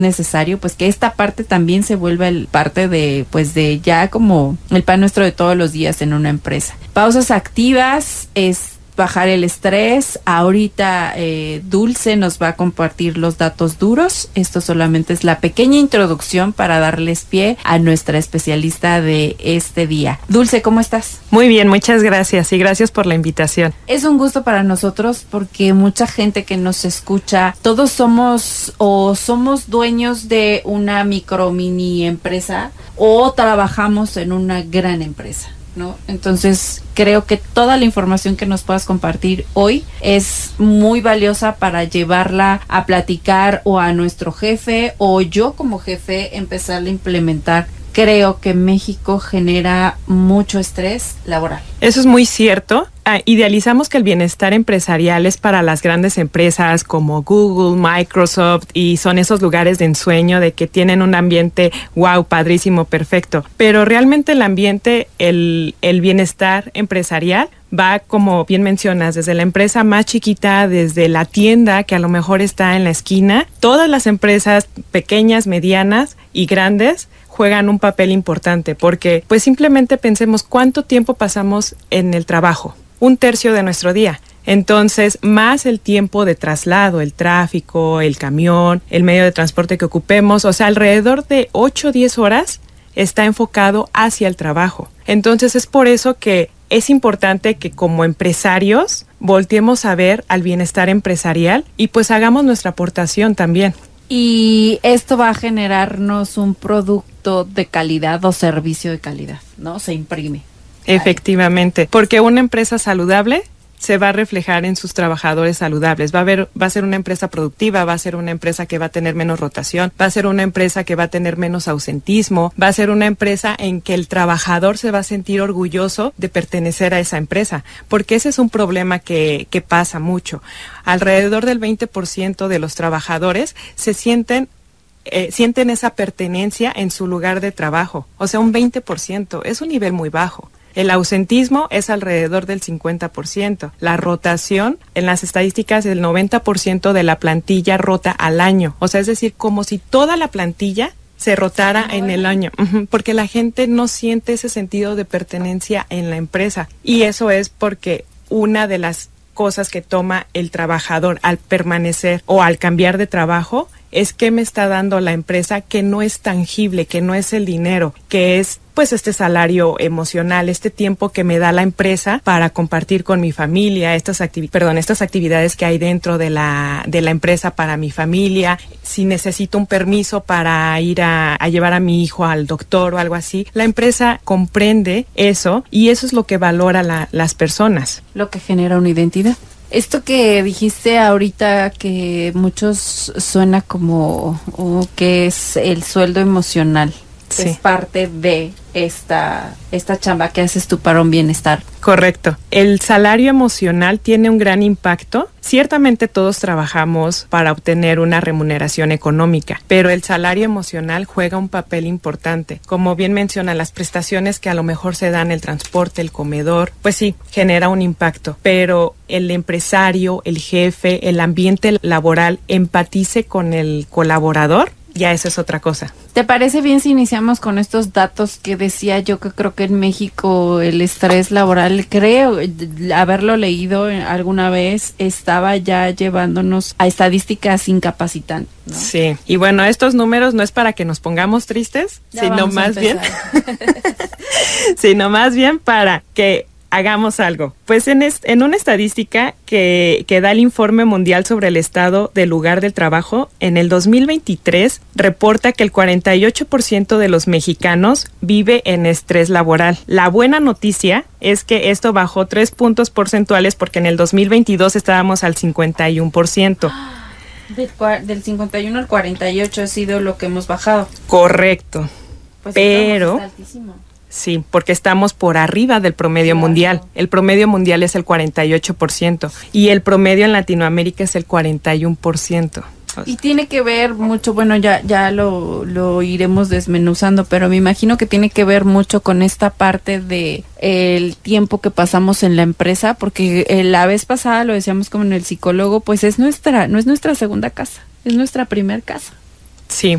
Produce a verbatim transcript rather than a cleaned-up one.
necesario pues que esta parte también se vuelva el parte de pues de ya como el pan nuestro de todos los días en una empresa. Pausas activas es bajar el estrés. Ahorita eh, Dulce nos va a compartir los datos duros. Esto solamente es la pequeña introducción para darles pie a nuestra especialista de este día. Dulce, ¿cómo estás? Muy bien, muchas gracias y gracias por la invitación. Es un gusto para nosotros porque mucha gente que nos escucha, todos somos o somos dueños de una micro mini empresa o trabajamos en una gran empresa, ¿no? Entonces creo que toda la información que nos puedas compartir hoy es muy valiosa para llevarla a platicar o a nuestro jefe o yo como jefe empezar a implementar. Creo que México genera mucho estrés laboral. Eso es muy cierto. Ah, idealizamos que el bienestar empresarial es para las grandes empresas como Google, Microsoft, y son esos lugares de ensueño de que tienen un ambiente wow, padrísimo, perfecto. Pero realmente el ambiente, el, el bienestar empresarial va, como bien mencionas, desde la empresa más chiquita, desde la tienda que a lo mejor está en la esquina. Todas las empresas pequeñas, medianas y grandes juegan un papel importante porque pues simplemente pensemos cuánto tiempo pasamos en el trabajo, un tercio de nuestro día. Entonces, más el tiempo de traslado, el tráfico, el camión, el medio de transporte que ocupemos, o sea, alrededor de ocho o diez horas está enfocado hacia el trabajo. Entonces, es por eso que es importante que como empresarios volteemos a ver al bienestar empresarial y pues hagamos nuestra aportación también. Y esto va a generarnos un producto de calidad o servicio de calidad, ¿no? Se imprime. Efectivamente, porque una empresa saludable se va a reflejar en sus trabajadores saludables. Va a haber, va a ser una empresa productiva, va a ser una empresa que va a tener menos rotación, va a ser una empresa que va a tener menos ausentismo, va a ser una empresa en que el trabajador se va a sentir orgulloso de pertenecer a esa empresa, porque ese es un problema que, que pasa mucho. Alrededor del veinte por ciento de los trabajadores se sienten Eh, sienten esa pertenencia en su lugar de trabajo, o sea, un veinte por ciento, es un nivel muy bajo. El ausentismo es alrededor del cincuenta por ciento. La rotación, en las estadísticas, el noventa por ciento de la plantilla rota al año, o sea, es decir, como si toda la plantilla se rotara en el año, uh-huh, porque la gente no siente ese sentido de pertenencia en la empresa, y eso es porque una de las cosas que toma el trabajador al permanecer o al cambiar de trabajo es qué me está dando la empresa que no es tangible, que no es el dinero, que es pues este salario emocional, este tiempo que me da la empresa para compartir con mi familia, estas activi- perdón, estas actividades que hay dentro de la de la empresa para mi familia, si necesito un permiso para ir a, a llevar a mi hijo al doctor o algo así, la empresa comprende eso y eso es lo que valora la, las personas. Lo que genera una identidad. Esto que dijiste ahorita que muchos suena como oh, que es el sueldo emocional, sí. Es parte de esta, esta chamba que haces tú para un bienestar. Correcto. El salario emocional tiene un gran impacto. Ciertamente todos trabajamos para obtener una remuneración económica, pero el salario emocional juega un papel importante. Como bien menciona, las prestaciones que a lo mejor se dan, el transporte, el comedor, pues sí, genera un impacto, pero el empresario, el jefe, el ambiente laboral empatice con el colaborador, ya eso es otra cosa. ¿Te parece bien si iniciamos con estos datos que decía yo que creo que en México el estrés laboral, creo haberlo leído alguna vez, estaba ya llevándonos a estadísticas incapacitantes, ¿no? Sí, y bueno, estos números no es para que nos pongamos tristes, ya sino más bien, sino más bien para que hagamos algo. Pues en, es, en una estadística que, que da el Informe Mundial sobre el Estado del Lugar del Trabajo, en el dos mil veintitrés reporta que el cuarenta y ocho por ciento de los mexicanos vive en estrés laboral. La buena noticia es que esto bajó tres puntos porcentuales porque en el dos mil veintidós estábamos al cincuenta y uno por ciento. Del, del cincuenta y uno al cuarenta y ocho ha sido lo que hemos bajado. Correcto. Pues pero está altísimo. Sí, porque estamos por arriba del promedio Claro. mundial. El promedio mundial es el cuarenta y ocho por ciento y el promedio en Latinoamérica es el cuarenta y uno por ciento. Y tiene que ver mucho, bueno, ya ya lo, lo iremos desmenuzando, pero me imagino que tiene que ver mucho con esta parte de el tiempo que pasamos en la empresa, porque eh, la vez pasada lo decíamos como en el psicólogo, pues es nuestra, no es nuestra segunda casa, es nuestra primer casa. Sí,